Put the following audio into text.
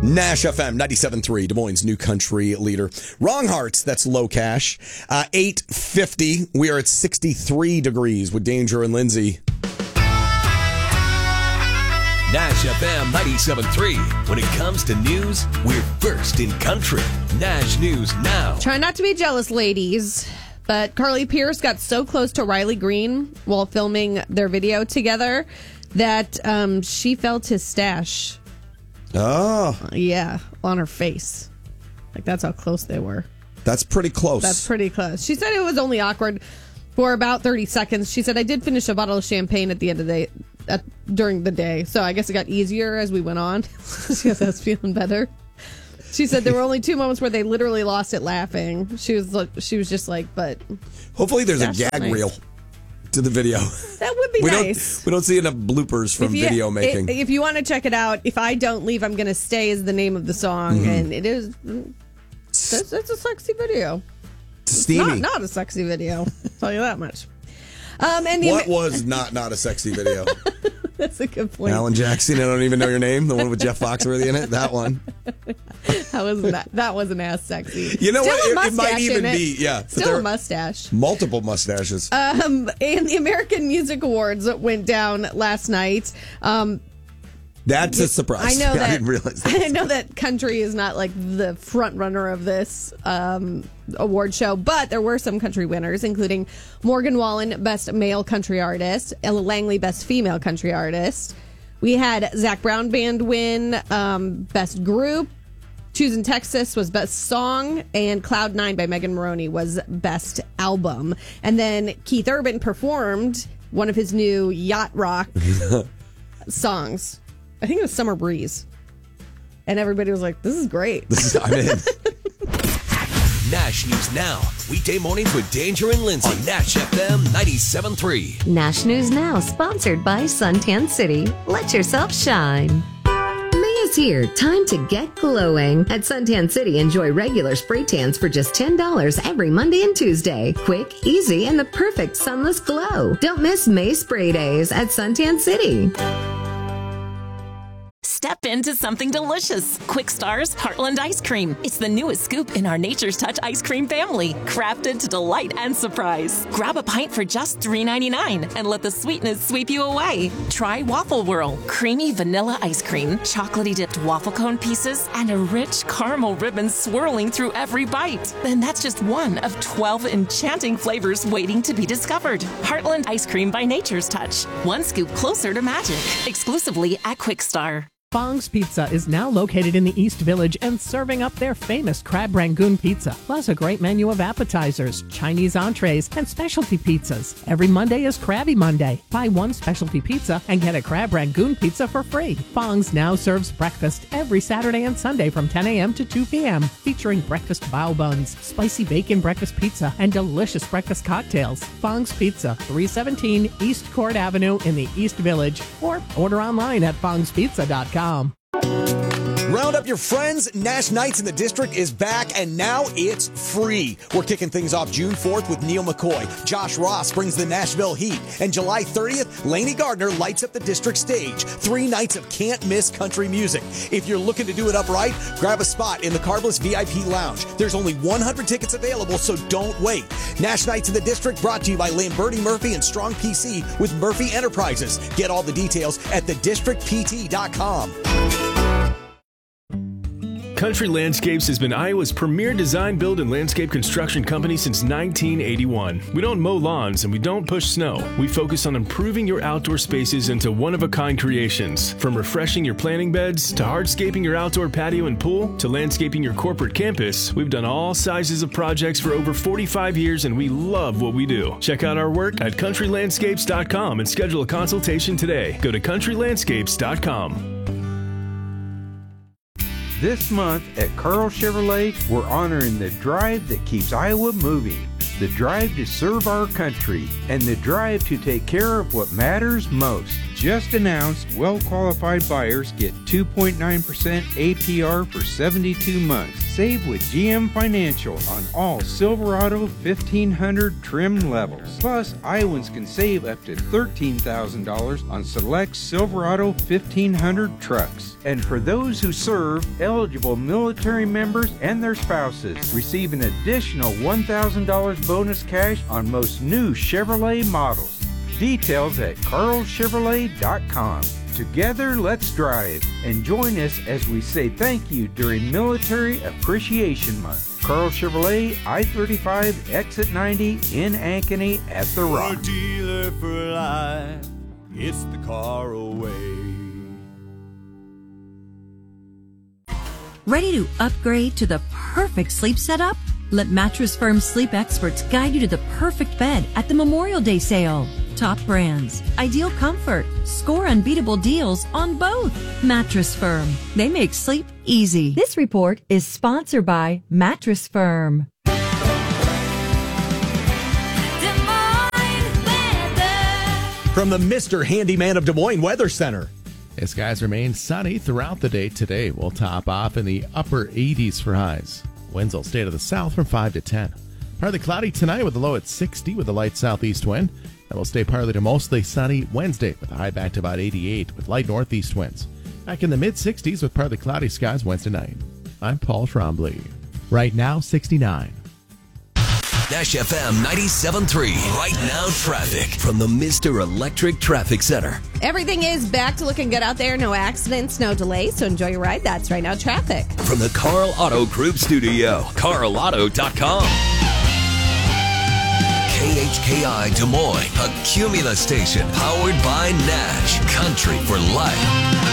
Nash FM 97.3, Des Moines' new country leader. Wrong Hearts, that's Low Cash. 8:50, we are at 63 degrees with Danger and Lindsay. Nash FM 97.3. When it comes to news, we're first in country. Nash News Now. Try not to be jealous, ladies, but Carly Pierce got so close to Riley Green while filming their video together that she felt his stash. Oh. Yeah, on her face. Like, that's how close they were. That's pretty close. That's pretty close. She said it was only awkward for about 30 seconds. She said, I did finish a bottle of champagne at the end of the day, during the day. So I guess it got easier as we went on. She goes, I was feeling better. She said there were only 2 moments where they literally lost it laughing. She was just like, but... Hopefully there's a gag reel to the video. That would be nice. We don't see enough bloopers from video making. If you want to check it out, If I Don't Leave, I'm Gonna Stay is the name of the song. And it is... It's a sexy video. Steamy. Not a sexy video. I'll tell you that much. What was not a sexy video? That's a good point. Alan Jackson, I don't even know your name. The one with Jeff Foxworthy in it. That one. That wasn't as sexy. You know Still what? It might even be. Yeah. Still a mustache. Multiple mustaches. And the American Music Awards went down last night. That's a surprise. I didn't realize that. I know that country is not like the front runner of this award show, but there were some country winners, including Morgan Wallen, Best Male Country Artist, Ella Langley, Best Female Country Artist. We had Zac Brown Band win Best Group. Choosing Texas was Best Song, and Cloud 9 by Megan Moroney was Best Album. And then Keith Urban performed one of his new yacht rock songs. I think it was Summer Breeze. And everybody was like, this is great. I'm in. Nash News Now. Weekday mornings with Danger and Lindsay on Nash FM 97.3. Nash News Now, sponsored by Suntan City. Let yourself shine. May is here. Time to get glowing. At Suntan City, enjoy regular spray tans for just $10 every Monday and Tuesday. Quick, easy, and the perfect sunless glow. Don't miss May Spray Days at Suntan City. Step into something delicious. Quick Star's Heartland Ice Cream. It's the newest scoop in our Nature's Touch ice cream family, crafted to delight and surprise. Grab a pint for just $3.99 and let the sweetness sweep you away. Try Waffle Whirl. Creamy vanilla ice cream, chocolatey dipped waffle cone pieces, and a rich caramel ribbon swirling through every bite. And that's just one of 12 enchanting flavors waiting to be discovered. Heartland Ice Cream by Nature's Touch. One scoop closer to magic. Exclusively at Quick Star. Fong's Pizza is now located in the East Village and serving up their famous crab rangoon pizza, plus a great menu of appetizers, Chinese entrees, and specialty pizzas. Every Monday is Krabby Monday. Buy one specialty pizza and get a crab rangoon pizza for free. Fong's now serves breakfast every Saturday and Sunday from 10 a.m. to 2 p.m., featuring breakfast bao buns, spicy bacon breakfast pizza, and delicious breakfast cocktails. Fong's Pizza, 317 East Court Avenue in the East Village, or order online at fongspizza.com. Round up your friends. Nash Nights in the District is back, and now it's free. We're kicking things off June 4th with Neil McCoy. Josh Ross brings the Nashville Heat. And July 30th, Laney Gardner lights up the District stage. 3 nights of can't-miss country music. If you're looking to do it upright, grab a spot in the Carbless VIP Lounge. There's only 100 tickets available, so don't wait. Nash Nights in the District brought to you by Lamberti Murphy and Strong PC with Murphy Enterprises. Get all the details at thedistrictpt.com. Country Landscapes has been Iowa's premier design, build, and landscape construction company since 1981. We don't mow lawns and we don't push snow. We focus on improving your outdoor spaces into one-of-a-kind creations. From refreshing your planting beds, to hardscaping your outdoor patio and pool, to landscaping your corporate campus, we've done all sizes of projects for over 45 years and we love what we do. Check out our work at countrylandscapes.com and schedule a consultation today. Go to countrylandscapes.com. This month at Carl Chevrolet, we're honoring the drive that keeps Iowa moving, the drive to serve our country, and the drive to take care of what matters most. just announced well-qualified buyers get 2.9% APR for 72 months. Save with GM Financial on all Silverado 1500 trim levels. Plus, Iowans can save up to $13,000 on select Silverado 1500 trucks. And for those who serve, eligible military members and their spouses receive an additional $1,000 bonus cash on most new Chevrolet models. Details at carlchevrolet.com. Together, let's drive and join us as we say thank you during Military Appreciation Month. Carl Chevrolet, I-35, Exit 90 in Ankeny at The Rock. For dealer for life, it's the Carl way. Ready to upgrade to the perfect sleep setup? Let Mattress Firm sleep experts guide you to the perfect bed at the Memorial Day sale. Top brands, ideal comfort, score unbeatable deals on both. Mattress Firm. They make sleep easy. This report is sponsored by Mattress Firm. From the Mr. Handyman of Des Moines Weather Center. Hey, skies remain sunny throughout the day today. We'll top off in the upper 80s for highs. Winds will stay to the south from 5 to 10. Partly cloudy tonight with a low at 60 with a light southeast wind. That will stay partly to mostly sunny Wednesday with a high back to about 88 with light northeast winds. Back in the mid-60s with partly cloudy skies Wednesday night. I'm Paul Trombley. Right now, 69. Nash FM 97.3. Right now, traffic from the Mr. Electric Traffic Center. Everything is back to looking good out there. No accidents, no delays. So enjoy your ride. That's Right Now Traffic. From the Carl Auto Group Studio, carlauto.com. KHKI Des Moines, a Cumulus station powered by Nash. Country for life.